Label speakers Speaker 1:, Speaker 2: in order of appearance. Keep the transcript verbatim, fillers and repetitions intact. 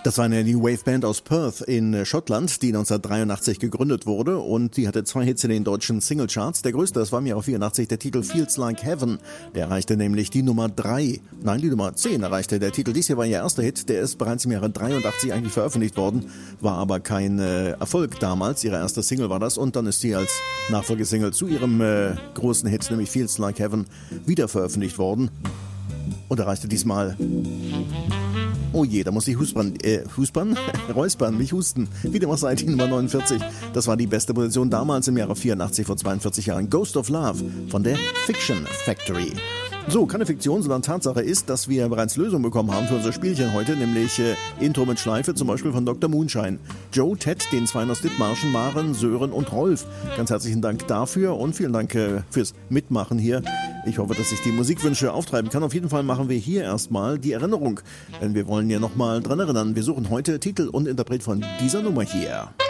Speaker 1: Das war eine New Wave Band aus Perth in Schottland, die neunzehnhundertdreiundachtzig gegründet wurde und die hatte zwei Hits in den deutschen Singlecharts. Der größte, das war im Jahr vierundachtzig der Titel Feels Like Heaven. Der erreichte nämlich die Nummer drei. Nein, die Nummer zehn erreichte der Titel. Dies hier war ihr erster Hit, der ist bereits im Jahre dreiundachtzig eigentlich veröffentlicht worden, war aber kein äh, Erfolg damals. Ihre erste Single war das und dann ist sie als Nachfolgesingle zu ihrem äh, großen Hit, nämlich Feels Like Heaven, wieder veröffentlicht worden und erreichte diesmal... Oh je, da muss ich huspern, äh, huspern? Räuspern, nicht husten. Wie dem auch sei, die Nummer neunundvierzig. Das war die beste Position damals im Jahre vierundachtzig, vor zweiundvierzig Jahren. Ghost of Love von der Fiction Factory. So, keine Fiktion, sondern Tatsache ist, dass wir bereits Lösungen bekommen haben für unser Spielchen heute, nämlich äh, Intro mit Schleife, zum Beispiel von Doktor Moonshine. Joe, Ted, den zwei aus Dithmarschen, Maren, Sören und Rolf. Ganz herzlichen Dank dafür und vielen Dank äh, fürs Mitmachen hier. Ich hoffe, dass ich die Musikwünsche auftreiben kann. Auf jeden Fall machen wir hier erstmal die Erinnerung, denn wir wollen ja nochmal dran erinnern. Wir suchen heute Titel und Interpret von dieser Nummer hier.